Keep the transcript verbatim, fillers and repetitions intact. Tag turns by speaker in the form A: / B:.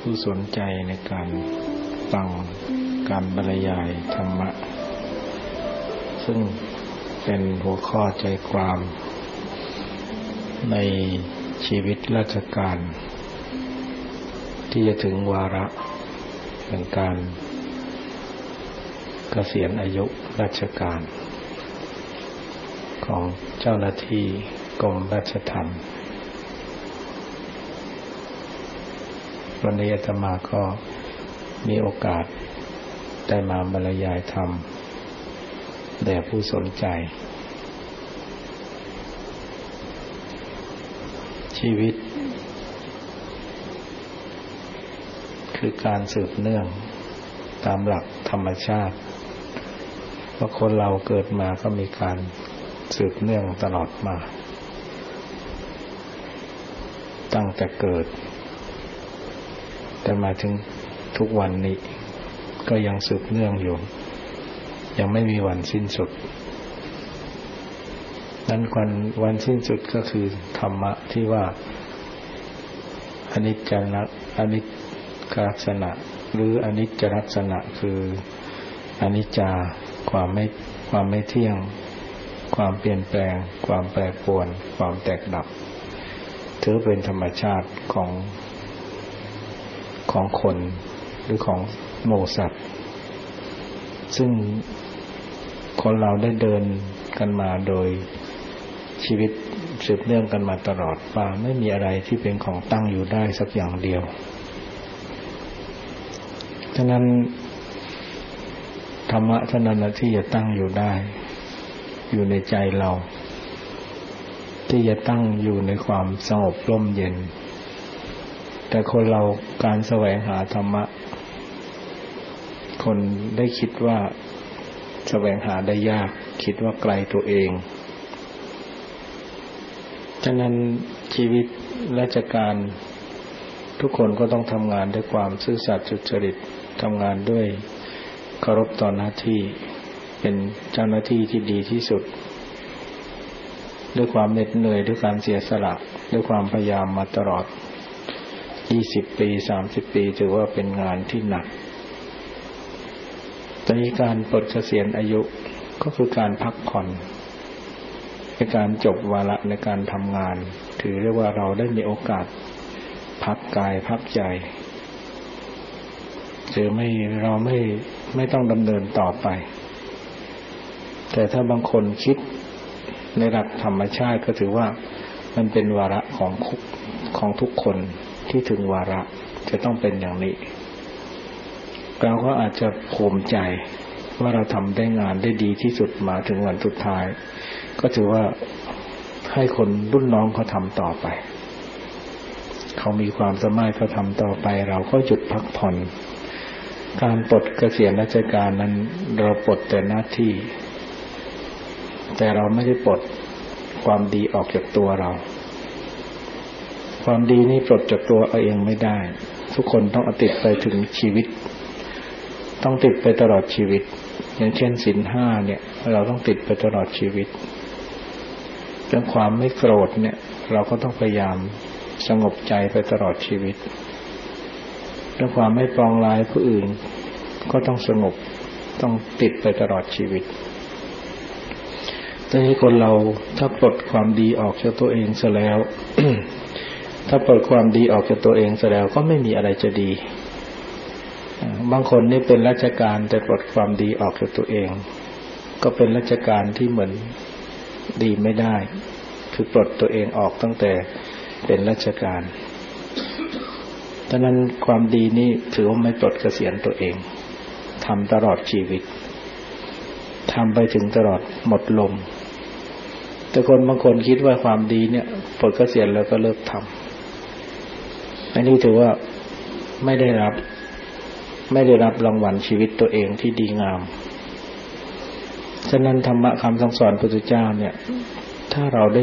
A: ผู้สนใจในการฟังการบรรยายธรรมะซึ่งเป็นหัวข้อใจความในชีวิตราชการที่จะถึงวาระแห่งการเกษียณอายุราชการของเจ้าหน้าที่กรมราชทัณฑ์วันนี้อาตมาก็มีโอกาสได้มาบรรยายธรรมแด่ผู้สนใจชีวิตคือการสืบเนื่องตามหลักธรรมชาติเพราะคนเราเกิดมาก็มีการสืบเนื่องตลอดมาตั้งแต่เกิดแต่มาถึงทุกวันนี้ก็ยังสืบเนื่องอยู่ยังไม่มีวันสิ้นสุดนั้นวันวันสิ้นสุดก็คือธรรมะที่ว่าอนิจจอนิจจลักษณะหรืออนิจจลักษณะคืออนิจจาความไม่ความไม่เที่ยงความเปลี่ยนแปลงความแปรปรวนความแตกดับถือเป็นธรรมชาติของของคนหรือของหมู่สัตว์ซึ่งคนเราได้เดินกันมาโดยชีวิตสืบเนื่องกันมาตลอดว่าไม่มีอะไรที่เป็นของตั้งอยู่ได้สักอย่างเดียวฉะนั้นธรรมะเท่านั้นที่จะตั้งอยู่ได้อยู่ในใจเราที่จะตั้งอยู่ในความสงบร่มเย็นแต่คนเราการแสวงหาธรรมะคนได้คิดว่าแสวงหาได้ยากคิดว่าไกลตัวเองฉะนั้นชีวิตราชการทุกคนก็ต้องทำงานด้วยความซื่อสัตย์สุจริตทำงานด้วยเคารพต่อหน้าที่เป็นเจ้าหน้าที่ที่ดีที่สุดด้วยความเหน็ดเหนื่อยด้วยการเสียสละด้วยความพยายามมาตลอดยี่สิบปีสามสิบปีถือว่าเป็นงานที่หนักแต่การปลดเกษียณอายุก็คือการพักผ่อนเป็นการจบวาระในการทำงานถือเรียกว่าเราได้มีโอกาสพักกายพักใจจะไม่เราไม่ไม่ต้องดำเนินต่อไปแต่ถ้าบางคนคิดในหลักธรรมชาติก็ถือว่ามันเป็นวาระของของทุกคนที่ถึงวาระจะต้องเป็นอย่างนี้เราก็อาจจะภูมิใจว่าเราทำได้งานได้ดีที่สุดมาถึงวันสุดท้ายก็ถือว่าให้คนรุ่นน้องเขาทำต่อไปเขามีความสามารถเขาทำต่อไปเราก็หยุดพักผ่อนการปลดเกษียณราชการนั้นเราปลดแต่หน้าที่แต่เราไม่ได้ปลดความดีออกจากตัวเราความดีนี่ปลดจากตัวเอาเองไม่ได้ทุกคนต้องเอาติดไปถึงชีวิตต้องติดไปตลอดชีวิตอย่างเช่นศีลห้าเนี่ยเราต้องติดไปตลอดชีวิตเรื่องความไม่โกรธเนี่ยเราก็ต้องพยายามสงบใจไปตลอดชีวิตเรื่องความไม่ปองร้ายผู้อื่นก็ต้องสงบต้องติดไปตลอดชีวิตแต่ให้คนเราถ้าปลดความดีออกจากตัวเองซะแล้ว ถ้าปลดความดีออกจากตัวเองซะแล้วก็ไม่มีอะไรจะดีบางคนนี่เป็นราชการแต่ปลดความดีออกจากตัวเองก็เป็นราชการที่เหมือนดีไม่ได้คือปลดตัวเองออกตั้งแต่เป็นราชการฉะนั้นความดีนี่ถือว่าไม่ปลดเกษียณตัวเองทำตลอดชีวิตทำไปถึงตลอดหมดลมแต่คนบางคนคิดว่าความดีเนี่ยปลดเกษียณแล้วก็เลิกทำอันนี้ถือว่าไม่ได้รับไม่ได้รับรางวัลชีวิตตัวเองที่ดีงามฉะนั้นธรรมะคำสั่งสอนพระพุทธเจ้าเนี่ยถ้าเราได้